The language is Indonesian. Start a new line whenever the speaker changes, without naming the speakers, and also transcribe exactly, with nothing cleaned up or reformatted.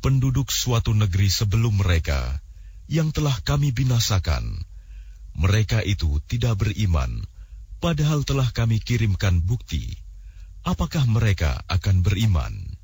penduduk suatu negeri sebelum mereka yang telah kami binasakan, mereka itu tidak beriman, padahal telah kami kirimkan bukti, apakah mereka akan beriman?